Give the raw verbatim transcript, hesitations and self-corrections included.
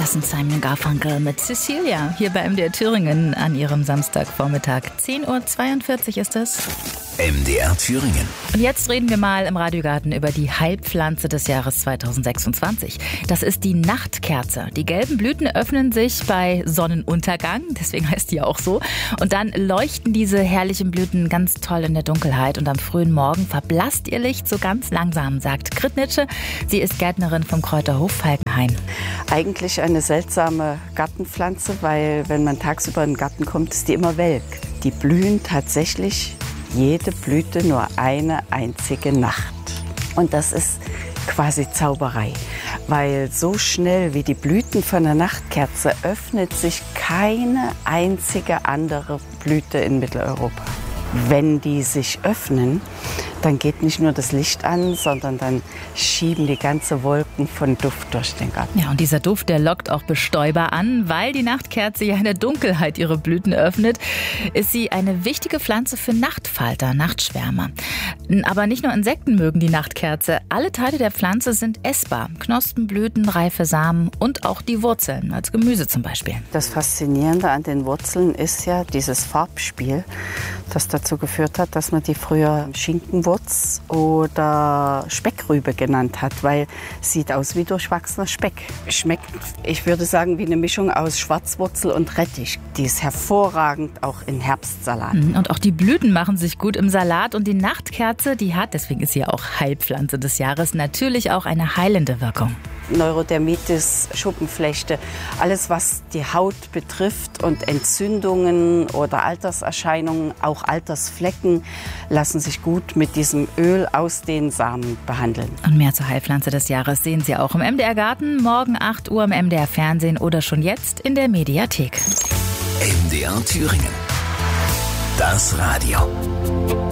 Das sind Simon Garfunkel mit Cecilia hier bei M D R Thüringen an ihrem Samstagvormittag. zehn Uhr zweiundvierzig ist es. M D R Thüringen. Und jetzt reden wir mal im Radiogarten über die Heilpflanze des Jahres zweitausendsechsundzwanzig. Das ist die Nachtkerze. Die gelben Blüten öffnen sich bei Sonnenuntergang, deswegen heißt die auch so. Und dann leuchten diese herrlichen Blüten ganz toll in der Dunkelheit. Und am frühen Morgen verblasst ihr Licht so ganz langsam, sagt Grit Nitsche. Sie ist Gärtnerin vom Kräuterhof Falkenhain. Eigentlich eine seltsame Gartenpflanze, weil wenn man tagsüber in den Garten kommt, ist die immer welk. Die blühen tatsächlich jede Blüte nur eine einzige Nacht. Und das ist quasi Zauberei, weil so schnell wie die Blüten von der Nachtkerze öffnet sich keine einzige andere Blüte in Mitteleuropa. Wenn die sich öffnen, dann geht nicht nur das Licht an, sondern dann schieben die ganze Wolken von Duft durch den Garten. Ja, und dieser Duft, der lockt auch Bestäuber an, weil die Nachtkerze ja in der Dunkelheit ihre Blüten öffnet, ist sie eine wichtige Pflanze für Nachtfalter, Nachtschwärmer. Aber nicht nur Insekten mögen die Nachtkerze. Alle Teile der Pflanze sind essbar. Knospen, Blüten, reife Samen und auch die Wurzeln, als Gemüse zum Beispiel. Das Faszinierende an den Wurzeln ist ja dieses Farbspiel, das dazu geführt hat, dass man die früher Schinkenwurz oder Speckrübe genannt hat, weil sieht aus wie durchwachsener Speck. Schmeckt, ich würde sagen, wie eine Mischung aus Schwarzwurzel und Rettich. Die ist hervorragend auch in Herbstsalaten. Und auch die Blüten machen sich gut im Salat. Und die Nachtkerze, die hat, deswegen ist sie ja auch Heilpflanze des Jahres, natürlich auch eine heilende Wirkung. Neurodermitis, Schuppenflechte, alles was die Haut betrifft und Entzündungen oder Alterserscheinungen, auch Altersflecken, lassen sich gut mit diesem Öl aus den Samen behandeln. Und mehr zur Heilpflanze des Jahres sehen Sie auch im M D R Garten, morgen acht Uhr im M D R Fernsehen oder schon jetzt in der Mediathek. M D R Thüringen. Das Radio.